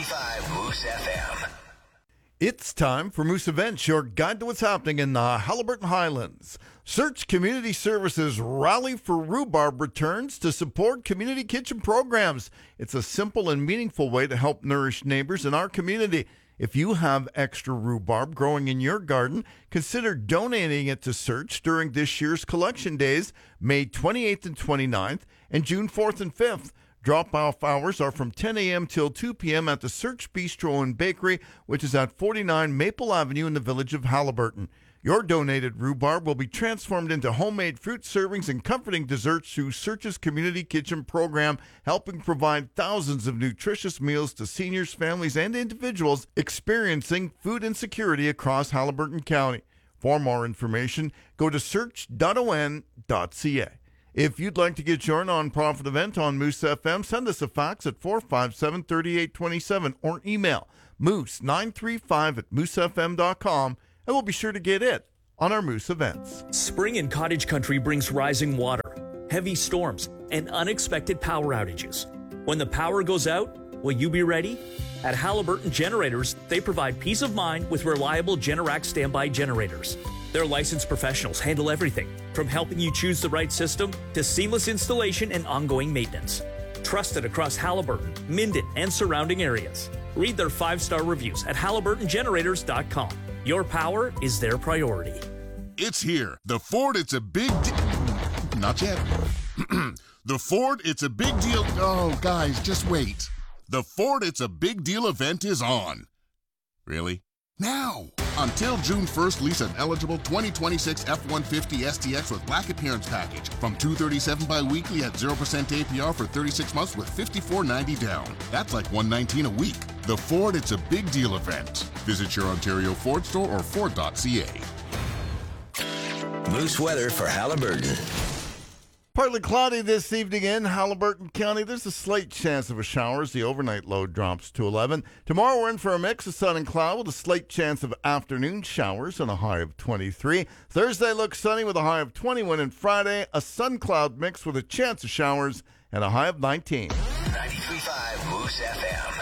93.5 Moose FM. It's time for Moose Events, your guide to what's happening in the Haliburton Highlands. Search Community Services Rally for Rhubarb returns to support community kitchen programs. It's a simple and meaningful way to help nourish neighbors in our community. If you have extra rhubarb growing in your garden, consider donating it to Search during this year's collection days, May 28th and 29th, and June 4th and 5th. Drop-off hours are from 10 a.m. till 2 p.m. at the Search Bistro and Bakery, which is at 49 Maple Avenue in the village of Haliburton. Your donated rhubarb will be transformed into homemade fruit servings and comforting desserts through Search's Community Kitchen program, helping provide thousands of nutritious meals to seniors, families, and individuals experiencing food insecurity across Haliburton County. For more information, go to search.on.ca. If you'd like to get your nonprofit event on Moose FM, send us a fax at 457-3827 or email moose935@moosefm.com, and we'll be sure to get it on our Moose Events. Spring in Cottage Country brings rising water, heavy storms, and unexpected power outages. When the power goes out, will you be ready? At Haliburton Generators, they provide peace of mind with reliable Generac standby generators. Their licensed professionals handle everything, from helping you choose the right system to seamless installation and ongoing maintenance. Trusted across Haliburton, Minden, and surrounding areas. Read their 5-star reviews at HaliburtonGenerators.com. Your power is their priority. It's here. The Ford, it's a big Not yet. The Ford, it's a big deal. Oh, guys, just wait. The Ford, it's a big deal event is on. Really? Now! Until June 1st, lease an eligible 2026 F-150 STX with black appearance package from $237 bi-weekly at 0% APR for 36 months with $54.90 down. That's like $119 a week. The Ford, it's a big deal event. Visit your Ontario Ford store or Ford.ca. Moose weather for Haliburton. Partly cloudy this evening in Haliburton County. There's a slight chance of a shower as the overnight low drops to 11. Tomorrow we're in for a mix of sun and cloud with a slight chance of afternoon showers and a high of 23. Thursday looks sunny with a high of 21, and Friday a sun-cloud mix with a chance of showers and a high of 19. 93.5 Moose FM.